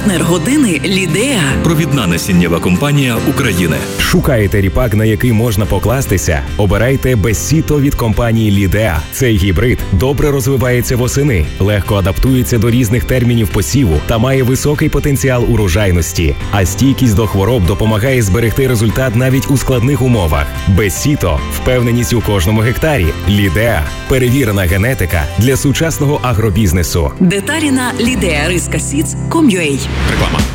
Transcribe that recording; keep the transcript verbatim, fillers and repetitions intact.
Партнер години Лідеа. Провідна насіннєва компанія України. Шукаєте ріпак, на який можна покластися? Обирайте Бессіто від компанії Лідеа. Цей гібрид добре розвивається восени, легко адаптується до різних термінів посіву та має високий потенціал урожайності. А стійкість до хвороб допомагає зберегти результат навіть у складних умовах. Бессіто – впевненість у кожному гектарі. Лідеа – перевірена генетика для сучасного агробізнесу. Деталі на лідеа риска сіц крапка ком крапка ю а. Реклама.